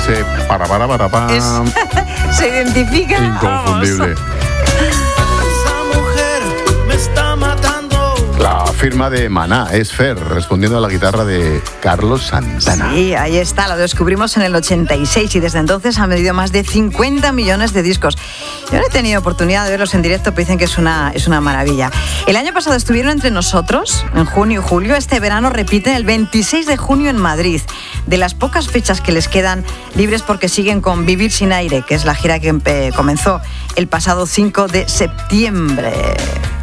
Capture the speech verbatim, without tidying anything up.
ese para para para para. Es, se identifica. Inconfundible. Esa mujer me está matando. La firma de Maná es Fer, respondiendo a la guitarra de Carlos Santana. Sí, ahí está, lo descubrimos en el ochenta y seis y desde entonces ha medido más de cincuenta millones de discos. Yo no he tenido oportunidad de verlos en directo, pero dicen que es una, es una maravilla. El año pasado estuvieron entre nosotros, en junio y julio. Este verano repiten el veintiséis de junio en Madrid. De las pocas fechas que les quedan libres porque siguen con Vivir sin aire, que es la gira que empe- comenzó el pasado cinco de septiembre.